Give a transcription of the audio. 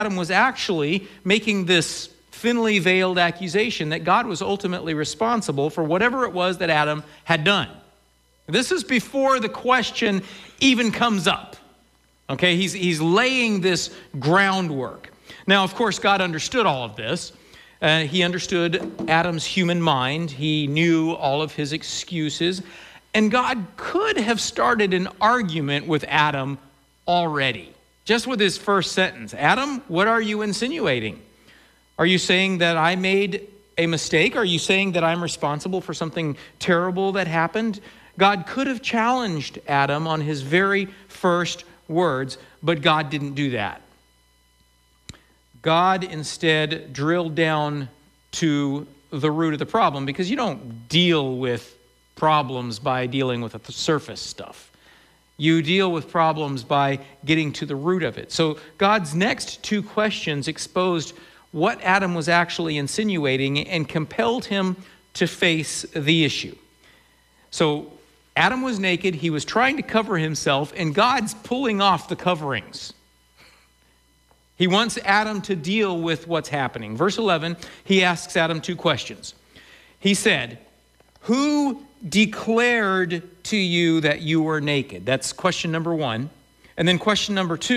Adam was actually making this thinly veiled accusation that God was ultimately responsible for whatever it was that Adam had done. This is before the question even comes up. Okay, he's laying this groundwork. Now, of course, God understood all of this. He understood Adam's human mind. He knew all of his excuses. And God could have started an argument with Adam already, just with his first sentence. Adam, what are you insinuating? Are you saying that I made a mistake? Are you saying that I'm responsible for something terrible that happened? God could have challenged Adam on his very first words, but God didn't do that. God instead drilled down to the root of the problem, because you don't deal with problems by dealing with the surface stuff. You deal with problems by getting to the root of it. So God's next two questions exposed what Adam was actually insinuating and compelled him to face the issue. So Adam was naked, he was trying to cover himself, and God's pulling off the coverings. He wants Adam to deal with what's happening. Verse 11, he asks Adam two questions. He said, "Who declared to you that you were naked?" That's question number one. And then question number two,